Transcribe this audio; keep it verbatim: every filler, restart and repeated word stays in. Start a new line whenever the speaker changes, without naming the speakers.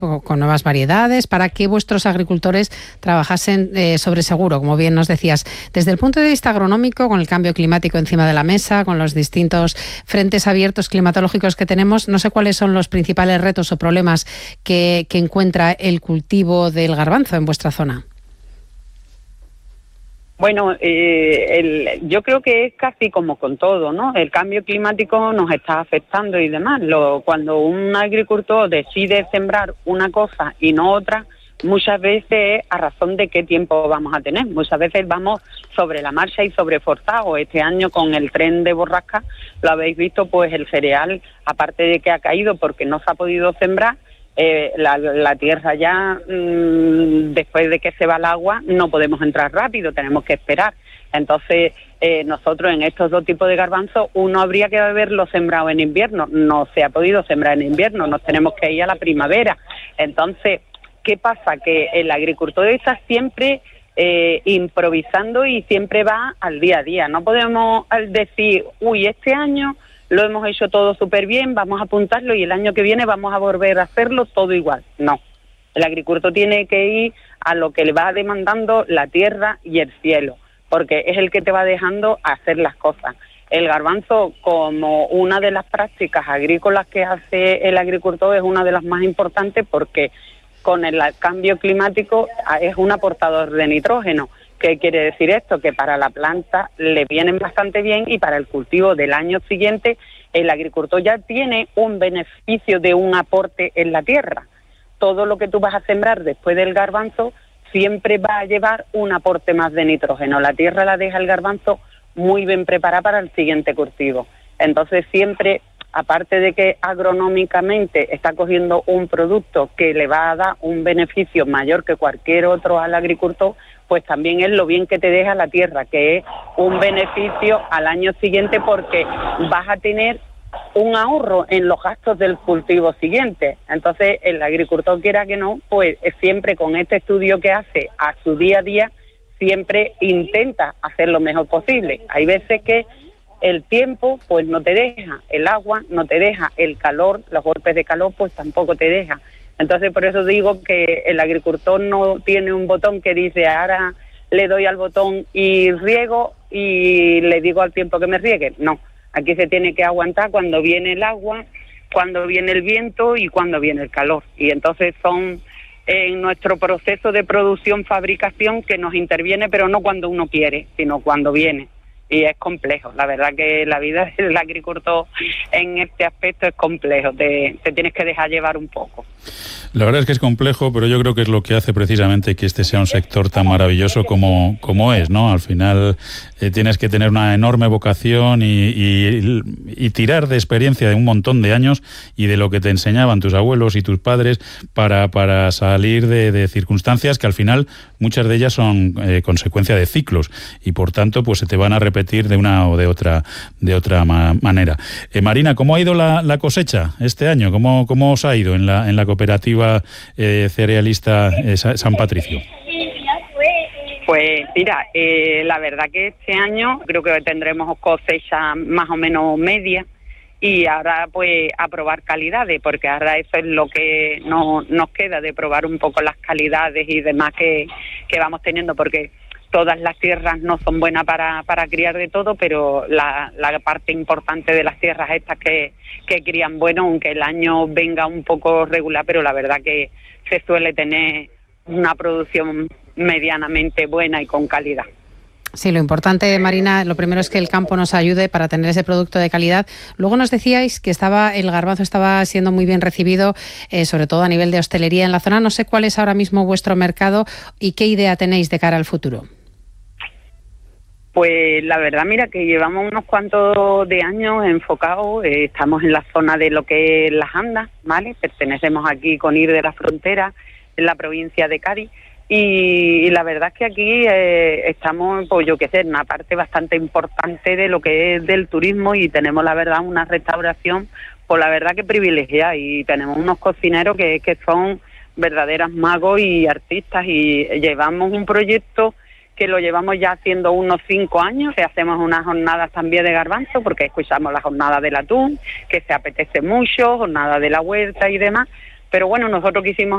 con nuevas variedades, para que vuestros agricultores trabajasen eh, sobre seguro, como bien nos decías. Desde el punto de vista agronómico, con el cambio climático encima de la mesa, con los distintos frentes abiertos climatológicos que tenemos, no sé cuáles son los principales retos o problemas que, que encuentra el cultivo del garbanzo en vuestra zona.
Bueno, eh, el, yo creo que es casi como con todo, ¿no? El cambio climático nos está afectando y demás. Lo, cuando un agricultor decide sembrar una cosa y no otra, muchas veces a razón de qué tiempo vamos a tener. Muchas veces vamos sobre la marcha y sobreforzados. Este año con el tren de borrasca, lo habéis visto, pues el cereal, aparte de que ha caído porque no se ha podido sembrar, Eh, la, la tierra ya, mmm, después de que se va el agua, no podemos entrar rápido, tenemos que esperar. Entonces, eh, nosotros en estos dos tipos de garbanzos, uno habría que haberlo sembrado en invierno, no se ha podido sembrar en invierno, nos tenemos que ir a la primavera. Entonces, ¿qué pasa? Que el agricultor está siempre eh, improvisando y siempre va al día a día. No podemos decir, uy, este año lo hemos hecho todo súper bien, vamos a apuntarlo y el año que viene vamos a volver a hacerlo todo igual. No, el agricultor tiene que ir a lo que le va demandando la tierra y el cielo, porque es el que te va dejando hacer las cosas. El garbanzo, como una de las prácticas agrícolas que hace el agricultor, es una de las más importantes porque con el cambio climático es un aportador de nitrógeno. ¿Qué quiere decir esto? Que para la planta le vienen bastante bien y para el cultivo del año siguiente el agricultor ya tiene un beneficio de un aporte en la tierra. Todo lo que tú vas a sembrar después del garbanzo siempre va a llevar un aporte más de nitrógeno. La tierra la deja el garbanzo muy bien preparada para el siguiente cultivo. Entonces siempre, aparte de que agronómicamente está cogiendo un producto que le va a dar un beneficio mayor que cualquier otro al agricultor, pues también es lo bien que te deja la tierra, que es un beneficio al año siguiente porque vas a tener un ahorro en los gastos del cultivo siguiente. Entonces el agricultor, quiera que no, pues siempre con este estudio que hace a su día a día, siempre intenta hacer lo mejor posible. Hay veces que el tiempo pues no te deja, el agua no te deja, el calor, los golpes de calor pues tampoco te deja. Entonces por eso digo que el agricultor no tiene un botón que dice ahora le doy al botón y riego y le digo al tiempo que me riegue. No, aquí se tiene que aguantar cuando viene el agua, cuando viene el viento y cuando viene el calor. Y entonces son en nuestro proceso de producción, fabricación que nos interviene, pero no cuando uno quiere, sino cuando viene. Y es complejo, la verdad que la vida del agricultor en este aspecto es complejo, te, te tienes que dejar llevar un poco.
La verdad es que es complejo, pero yo creo que es lo que hace precisamente que este sea un sector tan maravilloso como, como es, ¿no? Al final eh, tienes que tener una enorme vocación y, y, y tirar de experiencia de un montón de años y de lo que te enseñaban tus abuelos y tus padres para, para salir de, de circunstancias que al final muchas de ellas son eh, consecuencia de ciclos y por tanto pues se te van a repetir de una o de otra de otra ma- manera. Eh, Marina, ¿cómo ha ido la, la cosecha este año? ¿Cómo, cómo os ha ido en la, en la cooperativa Eh, cerealista eh, San Patricio?
Pues mira, eh, la verdad que este año creo que tendremos cosecha más o menos media y ahora pues a probar calidades, porque ahora eso es lo que no, nos queda, de probar un poco las calidades y demás que, que vamos teniendo, porque todas las tierras no son buenas para, para criar de todo, pero la, la parte importante de las tierras estas que, que crían bueno, aunque el año venga un poco regular, pero la verdad que se suele tener una producción medianamente buena y con calidad.
Sí, lo importante, Marina, lo primero es que el campo nos ayude para tener ese producto de calidad. Luego nos decíais que estaba el garbanzo estaba siendo muy bien recibido, eh, sobre todo a nivel de hostelería en la zona. No sé cuál es ahora mismo vuestro mercado y qué idea tenéis de cara al futuro.
Pues la verdad, mira, que llevamos unos cuantos de años enfocados, eh, estamos en la zona de lo que es Las Andas, ¿vale? Pertenecemos aquí con Ir de la Frontera, en la provincia de Cádiz, y, y la verdad es que aquí eh, estamos, pues yo qué sé, en una parte bastante importante de lo que es del turismo y tenemos la verdad una restauración, pues la verdad que privilegiada, y tenemos unos cocineros que, que son verdaderas magos y artistas, y llevamos un proyecto que lo llevamos ya haciendo unos cinco años, que hacemos unas jornadas también de garbanzo, porque escuchamos la jornada del atún, que se apetece mucho, jornada de la huerta y demás, pero bueno, nosotros quisimos